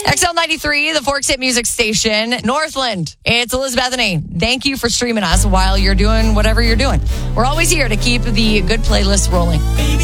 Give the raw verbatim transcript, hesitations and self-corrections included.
X L ninety-three, the Forks Hit Music Station, Northland. It's Elizabeth and A. Thank you for streaming us while you're doing whatever you're doing. We're always here to keep the good playlist rolling.